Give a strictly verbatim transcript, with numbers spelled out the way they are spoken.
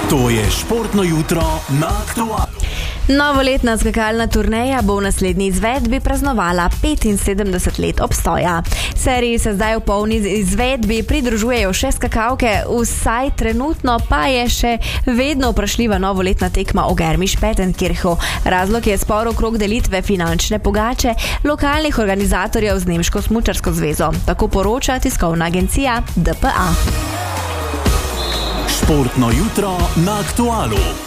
To je športno jutro na Aktualu. Novoletna skakalna turneja bo v naslednji izvedbi praznovala petinsedemdeset let obstoja. Seriji se zdaj v polni izvedbi pridružujejo še skakalke, vsaj trenutno pa je še vedno vprašljiva novoletna tekma v Garmisch-Partenkirchu. Razlog je spor okrog delitve finančne pogače lokalnih organizatorjev z nemško smučarsko zvezo. Tako poroča tiskovna agencija D P A. Športno jutro na Aktualu.